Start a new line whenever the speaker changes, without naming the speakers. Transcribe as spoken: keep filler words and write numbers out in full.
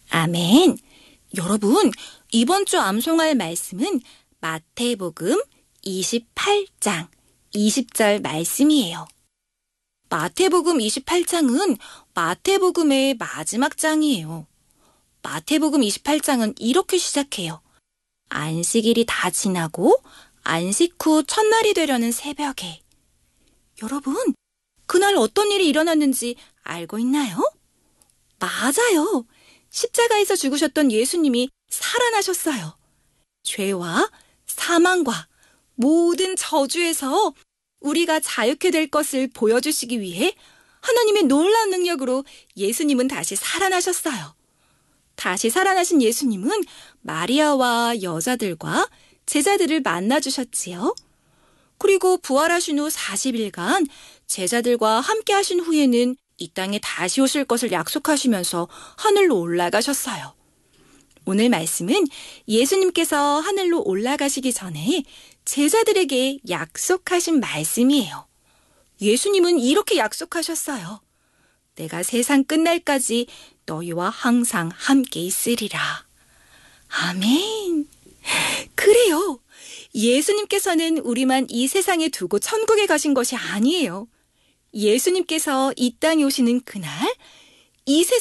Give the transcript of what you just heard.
아멘. 여러분, 이번 주 암송할 말씀은 마태복음 이십팔 장 이십 절 말씀이에요. 마태복음 이십팔 장은 마태복음의 마지막 장이에요. 마태복음 이십팔 장은 이렇게 시작해요. 안식일이 다 지나고 안식 후 첫날이 되려는 새벽에. 여러분, 그날 어떤 일이 일어났는지 알고 있나요? 맞아요. 십자가에서 죽으셨던 예수님이 살아나셨어요. 죄와 사망과 모든 저주에서 우리가 자유케 될 것을 보여주시기 위해 하나님의 놀라운 능력으로 예수님은 다시 살아나셨어요. 다시 살아나신 예수님은 마리아와 여자들과 제자들을 만나주셨지요. 그리고 부활하신 후 사십 일간 제자들과 함께 하신 후에는 이 땅에 다시 오실 것을 약속하시면서 하늘로 올라가셨어요. 오늘 말씀은 예수님께서 하늘로 올라가시기 전에 제자들에게 약속하신 말씀이에요. 예수님은 이렇게 약속하셨어요. 내가 세상 끝날까지 너희와 항상 함께 있으리라. 아멘. 그래요. 예수님께서는 우리만 이 세상에 두고 천국에 가신 것이 아니에요. 예수님께서 이 땅에 오시는 그날 이 세상